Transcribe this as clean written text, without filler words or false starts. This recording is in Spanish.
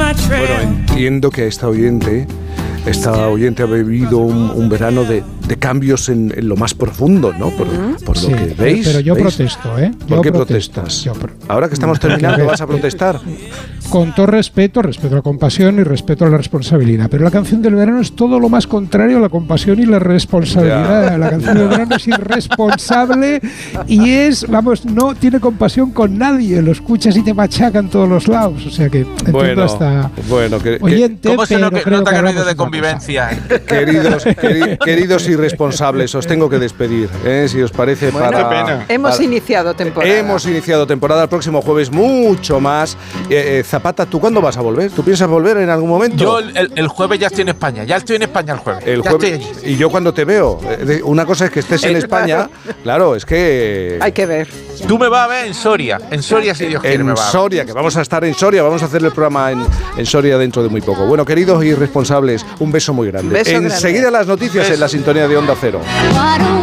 Bueno, entiendo que esta oyente ha vivido un verano de cambios en lo más profundo, ¿no? Por sí, lo que veis. Pero yo ¿veis? protesto, ¿Por qué protestas? Ahora que estamos terminando, ¿vas a protestar? Con todo respeto a la compasión y respeto a la responsabilidad. Pero la canción del verano es todo lo más contrario a la compasión y la responsabilidad. Ya. La canción del verano es irresponsable y no tiene compasión con nadie. Lo escuchas y te machacan todos los lados. O sea que entiendo hasta oyente, ¿Cómo se pero nota creo que ha habido de otra convivencia? Queridos irresponsables, os tengo que despedir, si os parece. Bueno, qué pena. Hemos iniciado temporada. El próximo jueves mucho más. Zapata, ¿tú cuándo vas a volver? ¿Tú piensas volver en algún momento? Yo el jueves ya estoy en España. Ya estoy en España el jueves. Y yo cuando te veo. Una cosa es que estés en España. Claro, es que... Hay que ver. Tú me vas a ver en Soria. En Soria, si Dios quiere, me vas a ver. En Soria, que vamos a estar en Soria. Vamos a hacer el programa en Soria dentro de muy poco. Bueno, queridos irresponsables, un beso muy grande. Enseguida las noticias en la sintonía de Onda Cero.